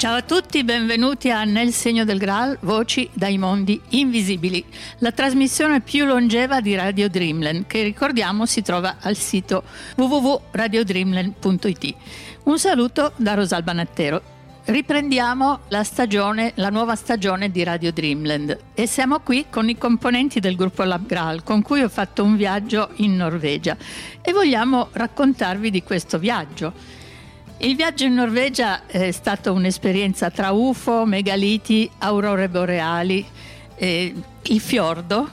Ciao a tutti, benvenuti a Nel segno del Graal, voci dai mondi invisibili, la trasmissione più longeva di Radio Dreamland, che ricordiamo si trova al sito www.radiodreamland.it. Un saluto da Rosalba Nattero. Riprendiamo la nuova stagione di Radio Dreamland e siamo qui con i componenti del gruppo Lab Graal, con cui ho fatto un viaggio in Norvegia e vogliamo raccontarvi di questo viaggio. Il viaggio in Norvegia è stata un'esperienza tra UFO, megaliti, aurore boreali, il fiordo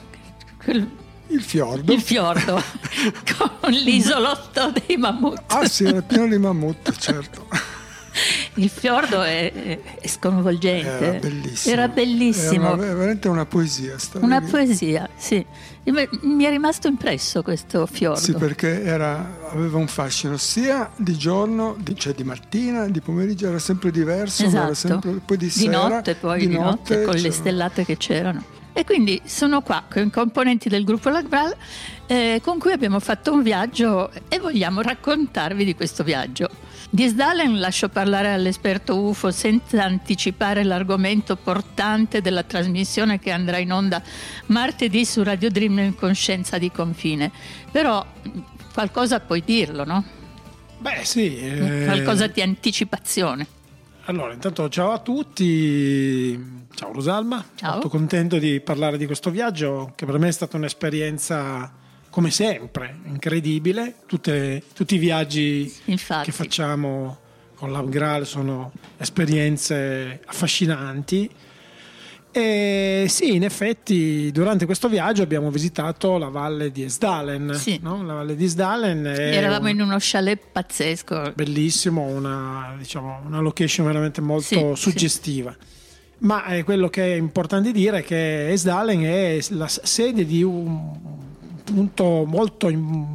con l'isolotto dei mammut. Ah sì, era pieno di mammut, certo. Il fiordo è sconvolgente. Era bellissimo. Era veramente una poesia. Poesia, sì. Mi è rimasto impresso questo fiordo. Sì, perché aveva un fascino sia di giorno, cioè di mattina, di pomeriggio era sempre diverso, esatto. Era sempre, poi di sera, di notte con le stellate che c'erano. E quindi sono qua con i componenti del gruppo Lab Graal con cui abbiamo fatto un viaggio e vogliamo raccontarvi di questo viaggio. Di Sdalen lascio parlare all'esperto UFO senza anticipare l'argomento portante della trasmissione che andrà in onda martedì su Radio Dreamland con Scienza di Confine. Però qualcosa puoi dirlo, no? Beh sì. Qualcosa di anticipazione. Allora, intanto ciao a tutti, ciao Rosalba, ciao. Molto contento di parlare di questo viaggio che per me è stata un'esperienza come sempre incredibile. Tutti i viaggi Infatti. che facciamo con Lab Graal sono esperienze affascinanti e sì, in effetti durante questo viaggio abbiamo visitato la valle di Sdalen, sì. No? La valle di Sdalen eravamo in uno chalet pazzesco, bellissimo, una location veramente molto suggestiva. Sì. Ma quello che è importante dire è che Sdalen è la sede di un punto molto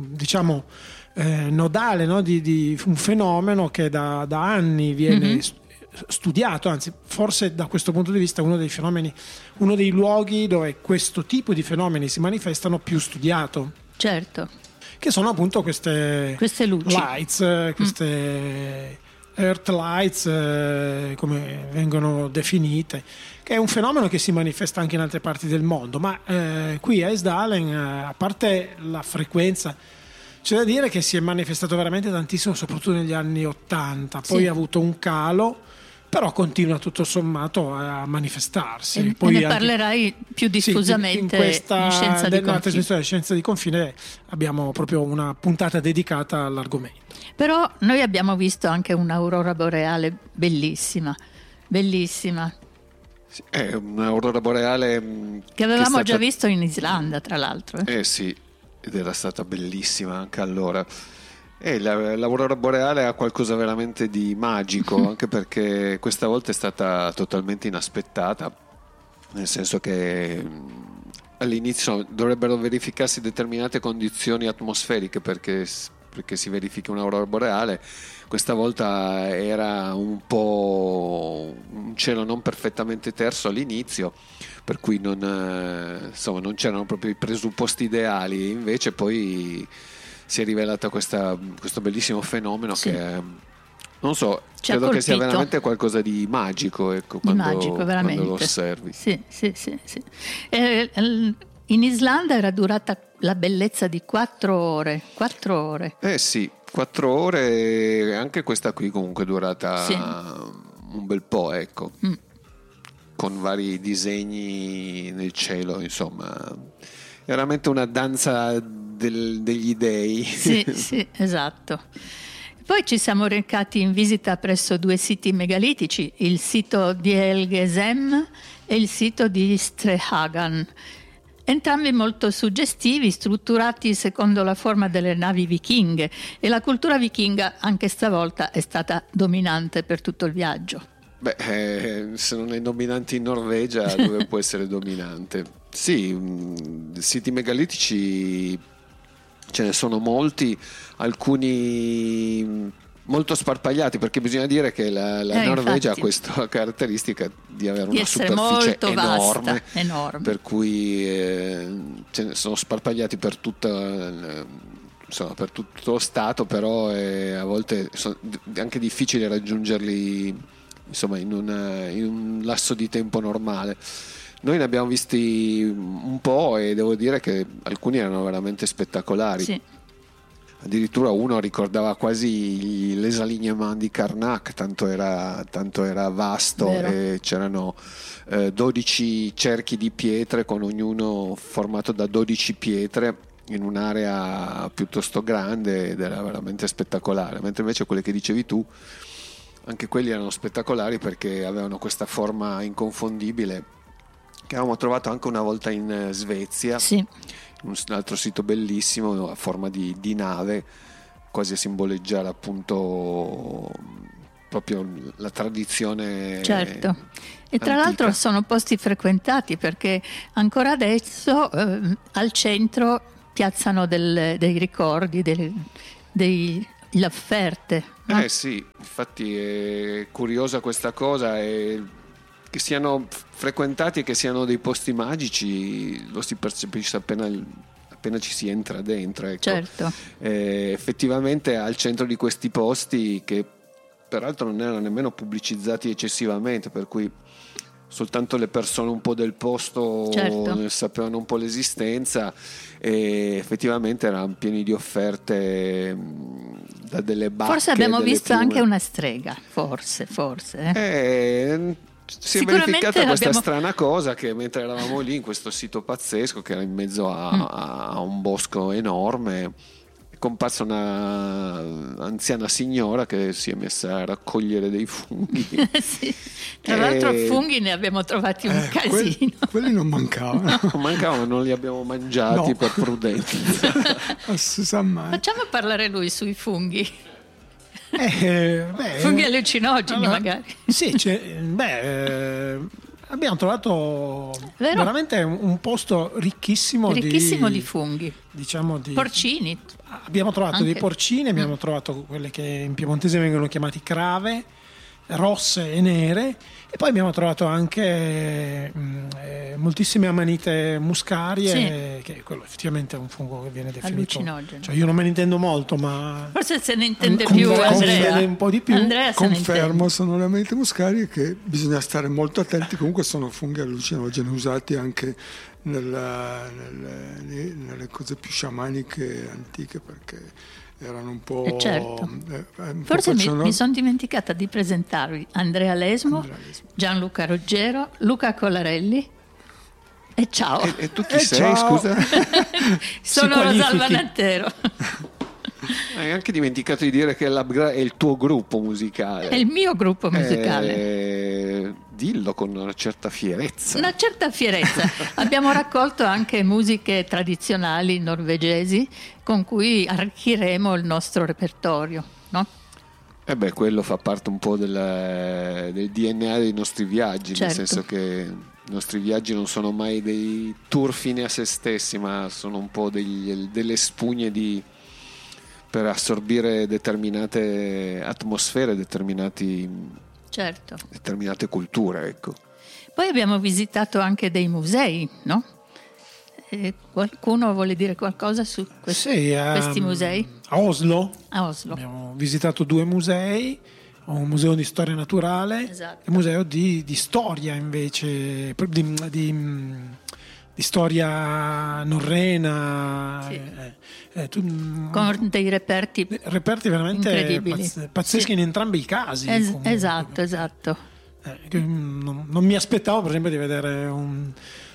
nodale, no? di un fenomeno che da anni viene studiato, anzi forse da questo punto di vista uno dei luoghi dove questo tipo di fenomeni si manifestano più studiato. Certo. Che sono appunto queste luci, lights, queste Earth Lights, come vengono definite, che è un fenomeno che si manifesta anche in altre parti del mondo, ma qui a Sdalen, a parte la frequenza, c'è da dire che si è manifestato veramente tantissimo, soprattutto negli anni 80, poi ha avuto un calo, però continua tutto sommato a manifestarsi. E poi ne parlerai più diffusamente in Scienza di Confine. Trasmissione Scienza di Confine abbiamo proprio una puntata dedicata all'argomento. Però noi abbiamo visto anche un'aurora boreale bellissima. Sì, è un'aurora boreale che avevamo già visto in Islanda, tra l'altro. Sì, ed era stata bellissima anche allora. L'aurora boreale ha qualcosa veramente di magico, anche perché questa volta è stata totalmente inaspettata, nel senso che all'inizio dovrebbero verificarsi determinate condizioni atmosferiche perché si verifichi un'aurora boreale. Questa volta era un po' un cielo non perfettamente terso all'inizio, per cui non c'erano proprio i presupposti ideali, invece poi si è rivelata questo bellissimo fenomeno che non so, credo che sia veramente qualcosa di magico, ecco, quando lo osservi. Sì. In Islanda era durata la bellezza di 4 ore. Sì, 4 ore, anche questa qui comunque è durata un bel po', ecco. Con vari disegni nel cielo, insomma, veramente una danza degli dei. Sì, esatto. Poi ci siamo recati in visita presso 2 siti megalitici, il sito di Helgesem e il sito di Strehagan, entrambi molto suggestivi, strutturati secondo la forma delle navi vichinghe, e la cultura vichinga anche stavolta è stata dominante per tutto il viaggio. Se non è dominante in Norvegia, dove può essere dominante? Sì, siti megalitici ce ne sono molti, alcuni molto sparpagliati, perché bisogna dire che la Norvegia ha questa caratteristica di avere una superficie enorme, per cui ce ne sono sparpagliati per tutto lo stato, però a volte è anche difficile raggiungerli insomma in un lasso di tempo normale. Noi ne abbiamo visti un po' e devo dire che alcuni erano veramente spettacolari. Sì. Addirittura uno ricordava quasi l'esalignement di Karnak, tanto era vasto. Vero. E c'erano 12 cerchi di pietre, con ognuno formato da 12 pietre in un'area piuttosto grande, ed era veramente spettacolare. Mentre invece quelle che dicevi tu, anche quelli erano spettacolari perché avevano questa forma inconfondibile, che avevamo trovato anche una volta in Svezia. Sì. Un altro sito bellissimo a forma di nave, quasi a simboleggiare appunto proprio la tradizione. Certo. E tra antica. l'altro sono posti frequentati, perché ancora adesso al centro piazzano dei ricordi, delle offerte, no? Sì, infatti è curiosa questa cosa, che siano frequentati e che siano dei posti magici lo si percepisce appena ci si entra dentro, ecco. Certo. Effettivamente al centro di questi posti, che peraltro non erano nemmeno pubblicizzati eccessivamente, per cui soltanto le persone un po' del posto, certo, sapevano un po' l'esistenza, e effettivamente erano pieni di offerte, da delle bacche, forse abbiamo visto piume. Anche una strega, forse si è verificata questa strana cosa, che mentre eravamo lì in questo sito pazzesco che era in mezzo a un bosco enorme, è comparsa una anziana signora che si è messa a raccogliere dei funghi. Sì. Tra l'altro funghi ne abbiamo trovati un casino. Quelli non mancavano. Mancavano, non li abbiamo mangiati, no, per prudenza. Facciamo parlare lui sui funghi. Funghi allucinogeni, magari. Sì, abbiamo trovato veramente un posto ricchissimo di funghi, diciamo di porcini. Abbiamo trovato dei porcini, abbiamo trovato quelle che in piemontese vengono chiamati crave, rosse e nere, e poi abbiamo trovato anche moltissime amanite muscarie, che quello effettivamente è un fungo che viene definito allucinogeno. Cioè io non me ne intendo molto, ma forse se ne intende più Andrea. Un po' di più. Andrea confermo, sono le amanite muscarie, che bisogna stare molto attenti. Comunque sono funghi allucinogeni usati anche nelle cose più sciamaniche antiche, perché erano un po'. Certo. Forse mi sono dimenticata di presentarvi Andrea Lesmo, Gianluca Ruggero, Luca Colarelli. E ciao. E tu chi sei, scusa? Sono Rosalba Nantero. Hai anche dimenticato di dire che l'Abgra è il tuo gruppo musicale. È il mio gruppo musicale. Dillo con una certa fierezza. Una certa fierezza. Abbiamo raccolto anche musiche tradizionali norvegesi con cui arricchiremo il nostro repertorio, no? Quello fa parte un po' del DNA dei nostri viaggi, certo. Nel senso che i nostri viaggi non sono mai dei tour fine a se stessi, ma sono un po' delle spugne per assorbire determinate atmosfere, determinate culture, ecco. Poi abbiamo visitato anche dei musei, no? Qualcuno vuole dire qualcosa su questi musei? A Oslo. Abbiamo visitato 2 musei, un museo di storia naturale, esatto, e un museo di storia invece, di storia norrena, sì. Con dei reperti veramente pazzeschi, sì, in entrambi i casi. Esatto. Non mi aspettavo, per esempio, di vedere un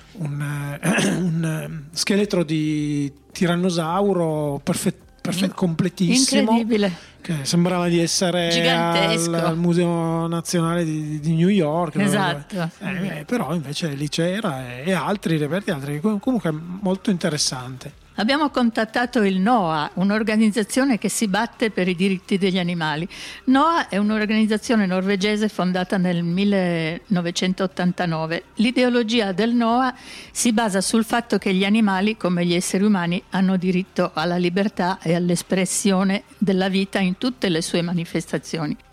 scheletro di tirannosauro completissimo, incredibile, che sembrava di essere al Museo Nazionale di New York. Esatto. Però invece lì c'era, e altri reperti, comunque molto interessante. Abbiamo contattato il NOA, un'organizzazione che si batte per i diritti degli animali. NOA è un'organizzazione norvegese fondata nel 1989. L'ideologia del NOA si basa sul fatto che gli animali, come gli esseri umani, hanno diritto alla libertà e all'espressione della vita in tutte le sue manifestazioni.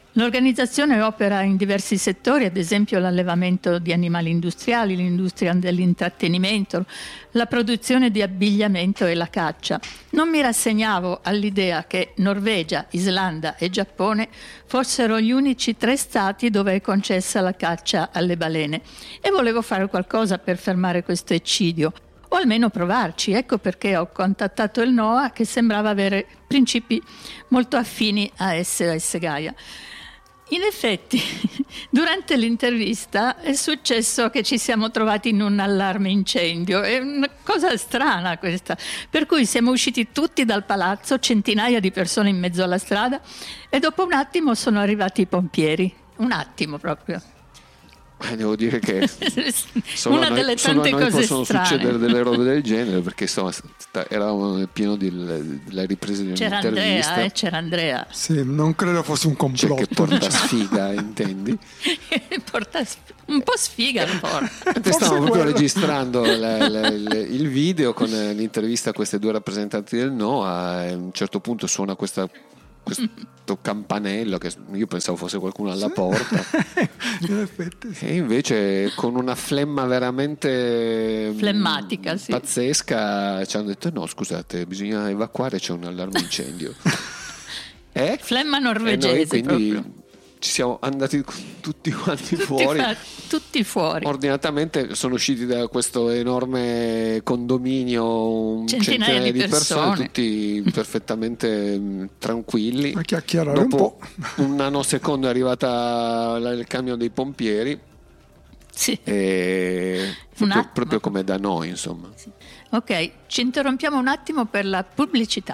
L'organizzazione opera in diversi settori, ad esempio l'allevamento di animali industriali, l'industria dell'intrattenimento, la produzione di abbigliamento e la caccia. Non mi rassegnavo all'idea che Norvegia, Islanda e Giappone fossero gli unici 3 stati dove è concessa la caccia alle balene e volevo fare qualcosa per fermare questo eccidio, o almeno provarci. Ecco perché ho contattato il NOAA, che sembrava avere principi molto affini a SOS Gaia. In effetti, durante l'intervista è successo che ci siamo trovati in un allarme incendio. È una cosa strana questa. Per cui siamo usciti tutti dal palazzo, centinaia di persone in mezzo alla strada, e dopo un attimo sono arrivati i pompieri. Un attimo proprio. Devo dire che una delle tante cose possono strane. Succedere delle robe del genere, perché insomma eravamo pieno della ripresa di un'intervista. C'era Andrea. Sì, non credo fosse un complotto. Che porta sfiga, intendi? Porta un po' sfiga Stavamo proprio registrando il video con l'intervista a queste 2 rappresentanti del NOAA, e a un certo punto suona questo campanello che io pensavo fosse qualcuno alla porta. In effetti, sì. E invece con una flemma veramente flemmatica, sì, pazzesca ci hanno detto: no, scusate, bisogna evacuare, c'è un allarme incendio. Flemma norvegese, noi quindi proprio. Ci siamo andati tutti quanti fuori. Tutti fuori. Ordinatamente sono usciti da questo enorme condominio, centinaia di persone, tutti perfettamente tranquilli. A chiacchierare Dopo un un nanosecondo è arrivata il camion dei pompieri. Sì. E proprio come da noi, insomma. Sì. Ok, ci interrompiamo un attimo per la pubblicità.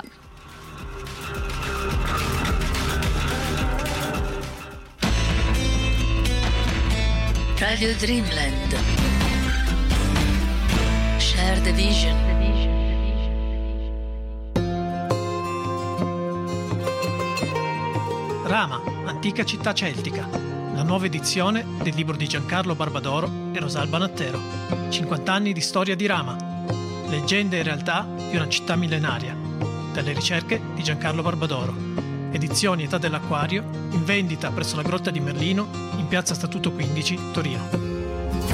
Radio Dreamland. Share the vision. Rama, antica città celtica. La nuova edizione del libro di Giancarlo Barbadoro e Rosalba Nattero. 50 anni di storia di Rama. Leggende e realtà di una città millenaria. Dalle ricerche di Giancarlo Barbadoro. Edizioni Età dell'Acquario, in vendita presso la Grotta di Merlino, in piazza Statuto 15, Torino.